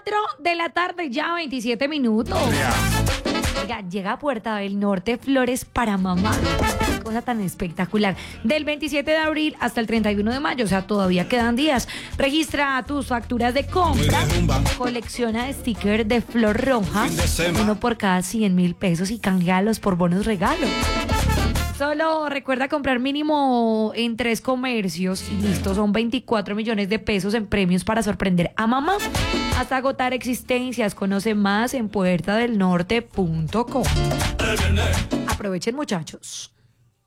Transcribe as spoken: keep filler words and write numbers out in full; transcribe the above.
cuatro de la tarde, ya veintisiete minutos. Oiga, llega a Puerta del Norte flores para mamá. Qué cosa tan espectacular. Del veintisiete de abril hasta el treinta y uno de mayo, o sea, todavía quedan días. Registra tus facturas de compra. Colecciona stickers de flor roja. Uno por cada cien mil pesos y canjealos por bonos regalo. Solo recuerda comprar mínimo en tres comercios y listo, son veinticuatro millones de pesos en premios para sorprender a mamá. Hasta agotar existencias. Conoce más en puerta del norte punto com. Aprovechen, muchachos.